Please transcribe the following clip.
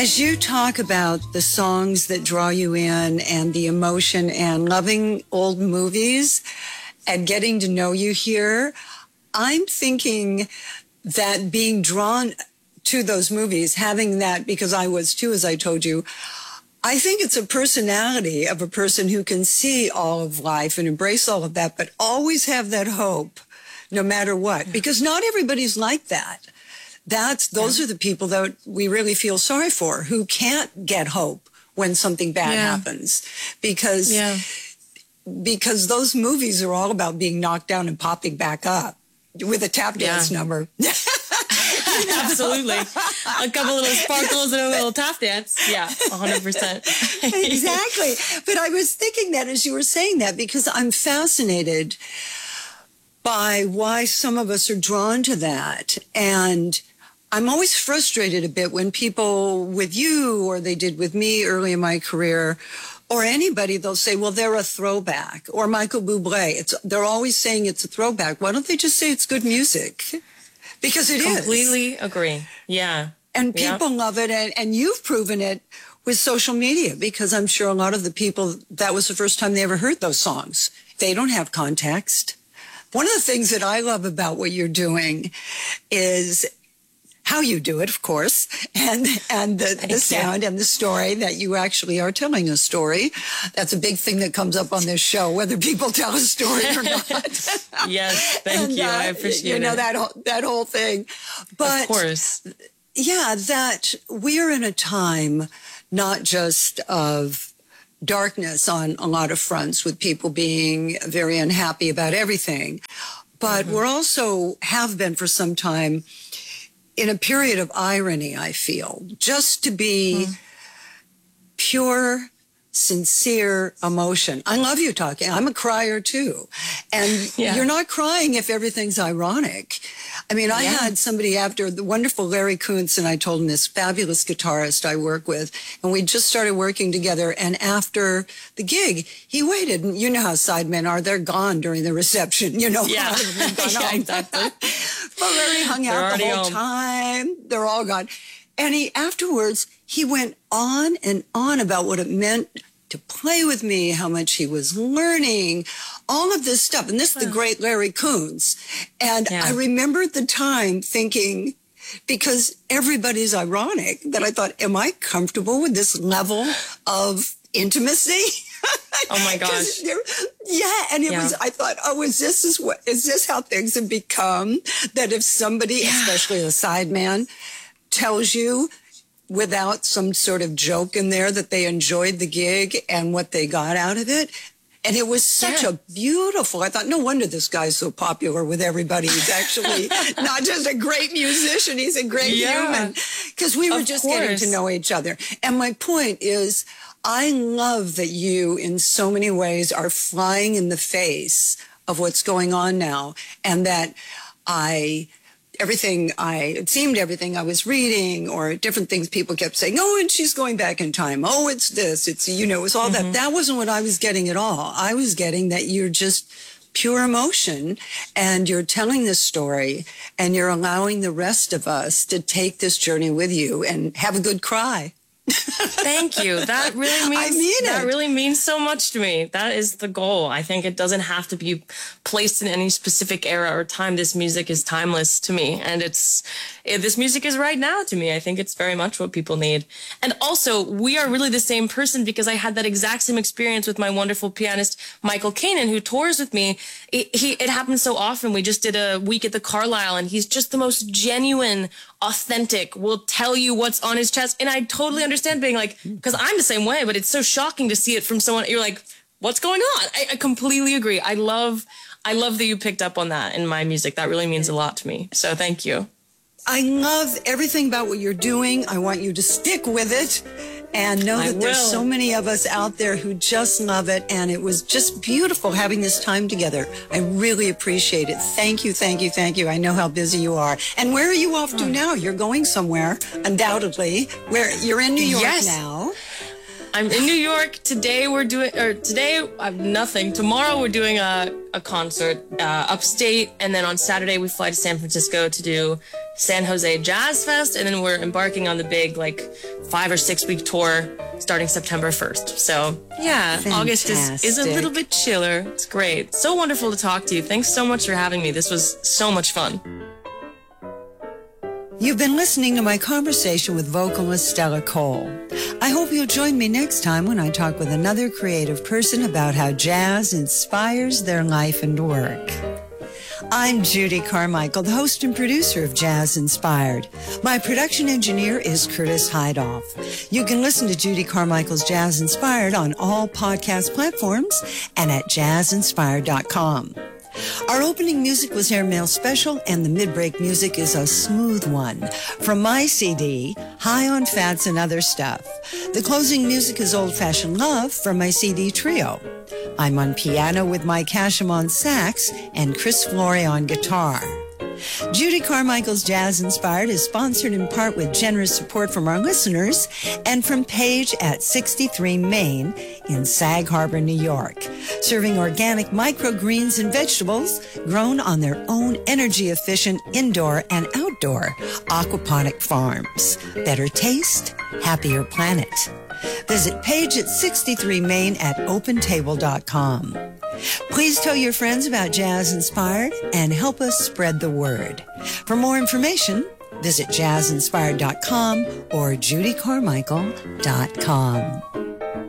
As you talk about the songs that draw you in and the emotion and loving old movies and getting to know you here, I'm thinking that being drawn to those movies, having that, because I was too, as I told you, I think it's a personality of a person who can see all of life and embrace all of that, but always have that hope no matter what, because not everybody's like that. Those are the people that we really feel sorry for, who can't get hope when something bad happens, because those movies are all about being knocked down and popping back up with a tap dance number. Absolutely. A couple little sparkles and a little tap dance. Yeah, 100%. Exactly. But I was thinking that as you were saying that, because I'm fascinated by why some of us are drawn to that. And I'm always frustrated a bit when people with you, or they did with me early in my career, or anybody, they'll say, well, they're a throwback, or Michael Bublé. They're always saying it's a throwback. Why don't they just say it's good music? Because it is. Completely agree. Yeah. And people love it. And you've proven it with social media, because I'm sure a lot of the people, that was the first time they ever heard those songs. They don't have context. One of the things that I love about what you're doing is how you do it, of course, and the sound and the story that you actually are telling a story. That's a big thing that comes up on this show, whether people tell a story or not. Yes, thank you. I appreciate it. You know, that whole thing. But of course. Yeah, that we're in a time not just of darkness on a lot of fronts, with people being very unhappy about everything, but we're also have been for some time in a period of irony, I feel, just to be pure, sincere emotion. I love you talking. I'm a crier too. And you're not crying if everything's ironic. I mean, I had somebody after, the wonderful Larry Kuntz, and I told him, this fabulous guitarist I work with, and we just started working together. And after the gig, he waited. And you know how sidemen are. They're gone during the reception, you know. Yeah, exactly. But Larry hung out the whole time. They're all gone. And afterwards, he went on and on about what it meant to play with me, how much he was learning, all of this stuff. And this is the great Larry Kuntz. And I remember at the time thinking, because everybody's ironic, that I thought, am I comfortable with this level of intimacy? Oh my gosh. And it was, I thought, is this how things have become? That if somebody, especially a sideman, tells you without some sort of joke in there that they enjoyed the gig and what they got out of it. And it was such a beautiful, I thought, no wonder this guy's so popular with everybody. He's actually not just a great musician, he's a great human. Because we were just getting to know each other. And my point is, I love that you, in so many ways, are flying in the face of what's going on now. And that it seemed everything I was reading, or different things people kept saying, oh, and she's going back in time. Oh, it's this. It's, you know, it was all that. That wasn't what I was getting at all. I was getting that you're just pure emotion, and you're telling this story, and you're allowing the rest of us to take this journey with you and have a good cry. Thank you. That really means so much to me. That is the goal. I think it doesn't have to be placed in any specific era or time. This music is timeless to me, and this music is right now to me. I think it's very much what people need. And also, we are really the same person, because I had that exact same experience with my wonderful pianist Michael Kanan, who tours with me. It happens so often. We just did a week at the Carlisle, and he's just the most genuine, authentic, will tell you what's on his chest. And I totally understand being like, because I'm the same way, but it's so shocking to see it from someone. You're like, what's going on? I completely agree. I love that you picked up on that in my music. That really means a lot to me. So thank you. I love everything about what you're doing. I want you to stick with it and know that there's so many of us out there who just love it. And it was just beautiful having this time together. I really appreciate it. Thank you, thank you, thank you. I know how busy you are. And where are you off to now? You're going somewhere, undoubtedly. Where you're in New York now. I'm in New York. Today I have nothing. Tomorrow we're doing a concert upstate, and then on Saturday we fly to San Francisco to do San Jose Jazz Fest, and then we're embarking on the big 5 or 6 week tour starting September 1st. So yeah, Fantastic. August is a little bit chiller. It's great. So wonderful to talk to you. Thanks so much for having me. This was so much fun. You've been listening to my conversation with vocalist Stella Cole. I hope you'll join me next time when I talk with another creative person about how jazz inspires their life and work. I'm Judy Carmichael, the host and producer of Jazz Inspired. My production engineer is Curtis Heidoff. You can listen to Judy Carmichael's Jazz Inspired on all podcast platforms and at jazzinspired.com. Our opening music was Airmail Special, and the mid-break music is a smooth one from my CD, High on Fats and Other Stuff. The closing music is Old Fashioned Love from my CD Trio. I'm on piano with Mike Hashem on sax and Chris Flory on guitar. Judy Carmichael's Jazz Inspired is sponsored in part with generous support from our listeners and from Page at 63 Main in Sag Harbor, New York, serving organic microgreens and vegetables grown on their own energy-efficient indoor and outdoor aquaponic farms. Better taste, happier planet. Visit Page at 63 Main at opentable.com. Please tell your friends about Jazz Inspired and help us spread the word. For more information, visit jazzinspired.com or judycarmichael.com.